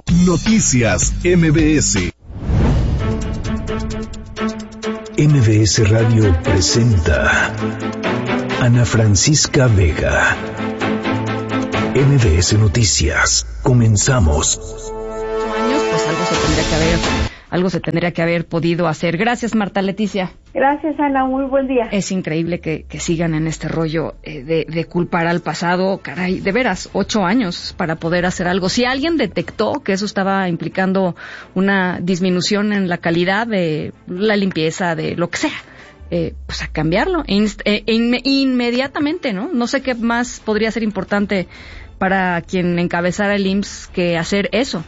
Noticias MBS. MBS Radio presenta Ana Francisca Vega. MBS Noticias. Comenzamos. Pues algo se tendría que haber podido hacer. Gracias, Marta Leticia. Gracias, Ana. Muy buen día. Es increíble que sigan en este rollo de culpar al pasado. Caray, de veras, 8 años para poder hacer algo. Si alguien detectó que eso estaba implicando una disminución en la calidad de la limpieza, de lo que sea, pues a cambiarlo inmediatamente, ¿no? No sé qué más podría ser importante para quien encabezara el IMSS que hacer eso.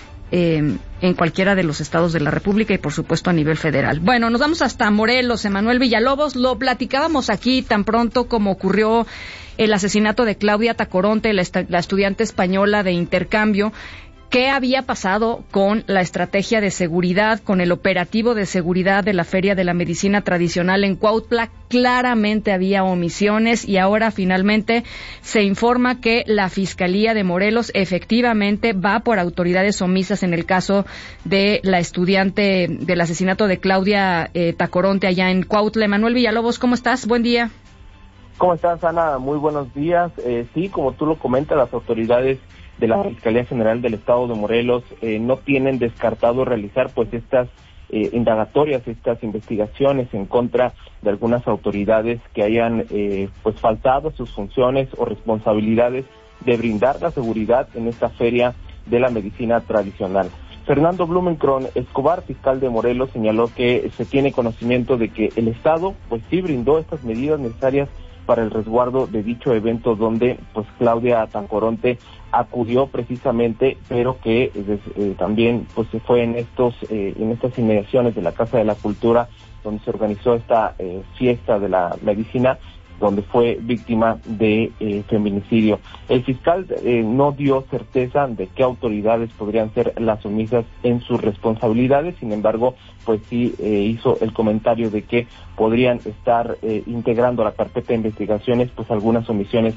En cualquiera de los estados de la República y, por supuesto, a nivel federal. Bueno, nos vamos hasta Morelos. Emanuel Villalobos, lo platicábamos aquí tan pronto como ocurrió el asesinato de Claudia Tacoronte, la estudiante española de intercambio. ¿Qué había pasado con la estrategia de seguridad, con el operativo de seguridad de la Feria de la Medicina Tradicional en Cuautla? Claramente había omisiones y ahora finalmente se informa que la Fiscalía de Morelos efectivamente va por autoridades omisas en el caso de la estudiante del asesinato de Claudia Tacoronte allá en Cuautla. Emanuel Villalobos, ¿cómo estás? Buen día. ¿Cómo estás, Ana? Muy buenos días. Sí, como tú lo comentas, las autoridades de la Fiscalía General del Estado de Morelos no tienen descartado realizar pues estas indagatorias, estas investigaciones en contra de algunas autoridades que hayan pues faltado a sus funciones o responsabilidades de brindar la seguridad en esta feria de la medicina tradicional. Fernando Blumenkron Escobar, fiscal de Morelos, señaló que se tiene conocimiento de que el Estado pues sí brindó estas medidas necesarias para el resguardo de dicho evento donde pues Claudia Tacoronte acudió precisamente, pero que también pues se fue en estas inmediaciones de la Casa de la Cultura donde se organizó esta fiesta de la medicina, donde fue víctima de feminicidio. El fiscal no dio certeza de qué autoridades podrían ser las omisas en sus responsabilidades, sin embargo, pues sí hizo el comentario de que podrían estar integrando a la carpeta de investigaciones pues algunas omisiones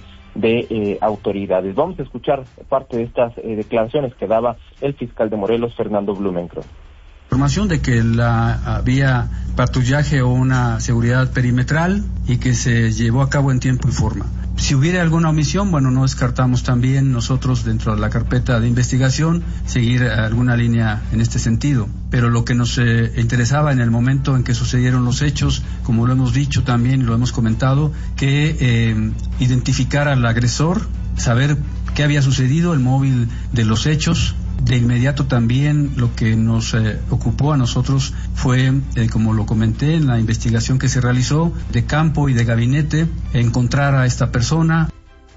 de autoridades. Vamos a escuchar parte de estas declaraciones que daba el fiscal de Morelos, Fernando Blumenkron. Información de que había patrullaje o una seguridad perimetral y que se llevó a cabo en tiempo y forma. Si hubiera alguna omisión, bueno, no descartamos también nosotros dentro de la carpeta de investigación seguir alguna línea en este sentido. Pero lo que nos interesaba en el momento en que sucedieron los hechos, como lo hemos dicho también y lo hemos comentado, que identificar al agresor, saber qué había sucedido, el móvil de los hechos. De inmediato también lo que nos ocupó a nosotros fue, como lo comenté en la investigación que se realizó, de campo y de gabinete, encontrar a esta persona.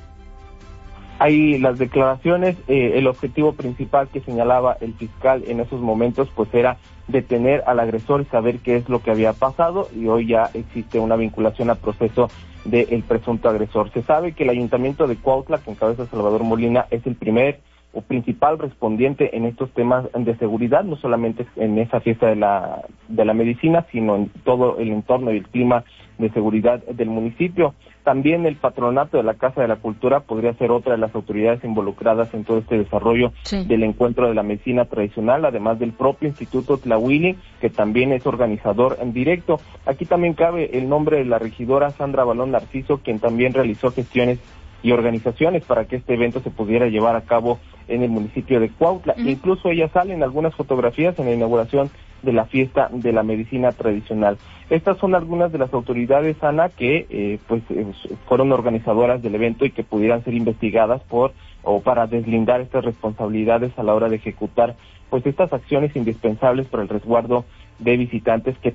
Hay las declaraciones, el objetivo principal que señalaba el fiscal en esos momentos pues era detener al agresor y saber qué es lo que había pasado, y hoy ya existe una vinculación al proceso del presunto agresor. Se sabe que el Ayuntamiento de Cuautla, que encabeza Salvador Molina, es el primer o principal respondiente en estos temas de seguridad, no solamente en esa fiesta de la medicina, sino en todo el entorno y el clima de seguridad del municipio. También el patronato de la Casa de la Cultura podría ser otra de las autoridades involucradas en todo este desarrollo del encuentro de la medicina tradicional, además del propio Instituto Tlahuili, que también es organizador en directo. Aquí también cabe el nombre de la regidora Sandra Balón Narciso, quien también realizó gestiones y organizaciones para que este evento se pudiera llevar a cabo en el municipio de Cuautla. Incluso ella sale en algunas fotografías en la inauguración de la fiesta de la medicina tradicional. Estas son algunas de las autoridades, Ana, que fueron organizadoras del evento y que pudieran ser investigadas para deslindar estas responsabilidades a la hora de ejecutar pues estas acciones indispensables para el resguardo de visitantes que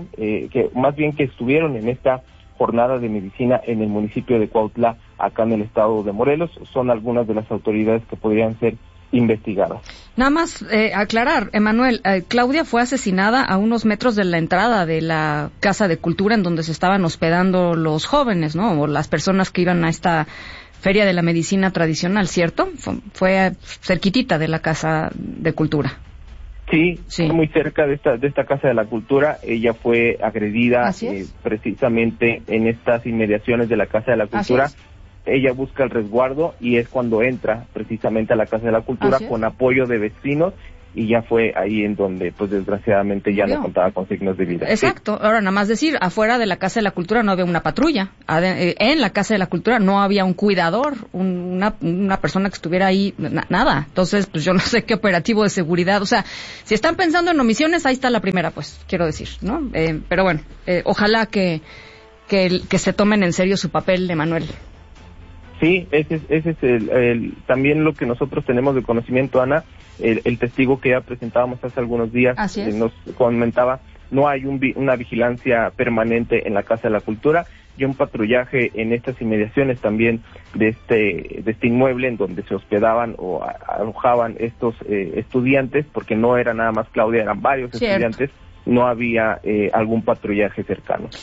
estuvieron en esta jornada de medicina en el municipio de Cuautla, acá en el estado de Morelos. Son algunas de las autoridades que podrían ser investigadas. Nada más aclarar, Emanuel, Claudia fue asesinada a unos metros de la entrada de la Casa de Cultura en donde se estaban hospedando los jóvenes, ¿no? O las personas que iban a esta Feria de la Medicina Tradicional, ¿cierto? Fue cerquitita de la Casa de Cultura. Sí, muy cerca de esta Casa de la Cultura. Ella fue agredida precisamente en estas inmediaciones de la Casa de la Cultura. ella busca el resguardo y es cuando entra precisamente a la Casa de la Cultura con apoyo de vecinos, y ya fue ahí en donde, pues desgraciadamente ya no contaba con signos de vida. Exacto. Sí. Ahora, nada más decir, afuera de la Casa de la Cultura no había una patrulla. En la Casa de la Cultura no había un cuidador, una persona que estuviera ahí, nada. Entonces, pues yo no sé qué operativo de seguridad. O sea, si están pensando en omisiones, ahí está la primera, pues, quiero decir, ¿no? Pero bueno, ojalá que se tomen en serio su papel, Emanuel. Sí, ese es también lo que nosotros tenemos de conocimiento, Ana. El testigo que ya presentábamos hace algunos días nos comentaba, no hay una vigilancia permanente en la Casa de la Cultura y un patrullaje en estas inmediaciones también de este inmueble en donde se hospedaban o alojaban estos estudiantes, porque no era nada más Claudia, eran varios estudiantes, no había algún patrullaje cercano.